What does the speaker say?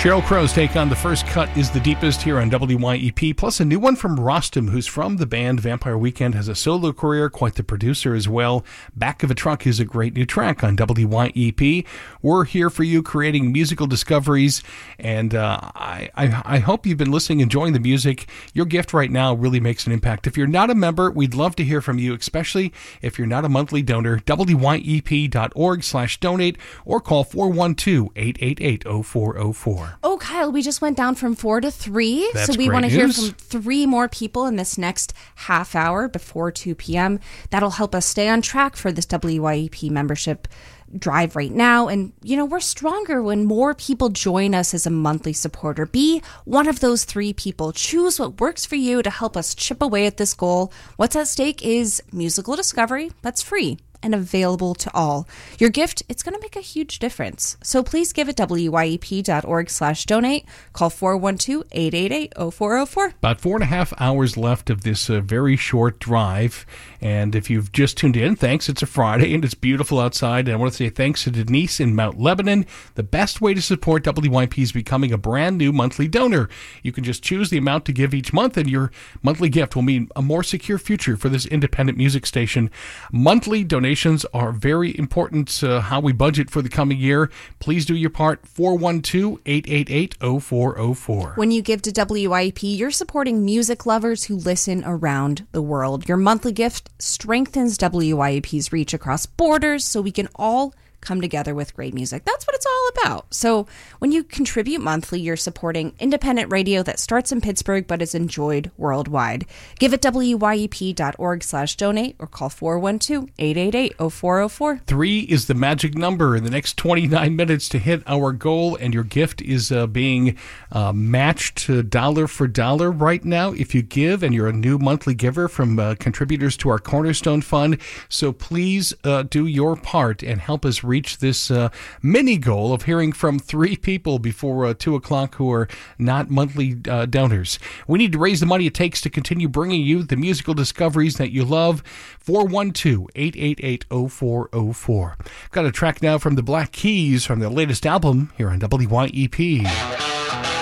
Sheryl Crow's take on The First Cut is the Deepest here on WYEP, plus a new one from Rostam, who's from the band Vampire Weekend, has a solo career, quite the producer as well. Back of a Truck is a great new track on WYEP. We're here for you creating musical discoveries, and I hope you've been listening, enjoying the music. Your gift right now really makes an impact. If you're not a member, we'd love to hear from you, especially if you're not a monthly donor. WYEP.org/donate or call 412-888-0404. Oh, Kyle, we just went down from 4 to 3. That's so we great want to hear news. from 3 more people in this next half hour before 2 p.m. That'll help us stay on track for this WYEP membership drive right now. And, you know, we're stronger when more people join us as a monthly supporter. Be one of those 3 people. Choose what works for you to help us chip away at this goal. What's at stake is musical discovery that's free and available to all. Your gift, it's going to make a huge difference. So please give at WYEP.org/donate. Call 412-888-0404. About 4.5 hours left of this very short drive. And if you've just tuned in, thanks. It's a Friday and it's beautiful outside. And I want to say thanks to Denise in Mount Lebanon. The best way to support WYEP is becoming a brand new monthly donor. You can just choose the amount to give each month, and your monthly gift will mean a more secure future for this independent music station. Monthly donations are very important to how we budget for the coming year. Please do your part. 412-888-0404. When you give to WYEP, you're supporting music lovers who listen around the world. Your monthly gift strengthens WYEP's reach across borders so we can all come together with great music. That's what it's all about. So when you contribute monthly, you're supporting independent radio that starts in Pittsburgh but is enjoyed worldwide. Give at WYEP.org/donate or call 412-888-0404. 3 is the magic number in the next 29 minutes to hit our goal, and your gift is being matched dollar for dollar right now if you give, and you're a new monthly giver from contributors to our Cornerstone Fund. So please do your part and help us reach this mini goal of hearing from 3 people before 2 o'clock who are not monthly donors. We need to raise the money it takes to continue bringing you the musical discoveries that you love. 412-888-0404. Got a track now from the Black Keys from their latest album here on WYEP.